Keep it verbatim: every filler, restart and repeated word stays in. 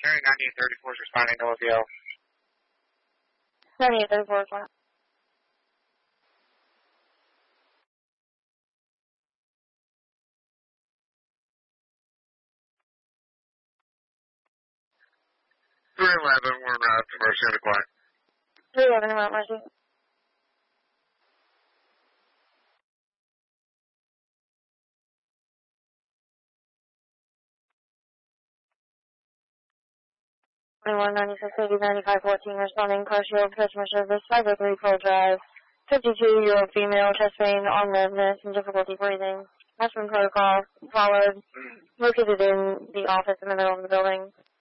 Carry ninety-eight thirty-four is responding to O P L. ninety-eight thirty-four is fine. three eleven, we're in route to Mercy and Quiet. three eleven, in Mount Mercy. twenty-one ninety-six eighty ninety-five fourteen, responding car shield, customer service, five oh three Pearl Drive. fifty-two-year-old female, chest pain, arm numbness, and difficulty breathing. Aspirin protocol followed, located in the office in the middle of the building.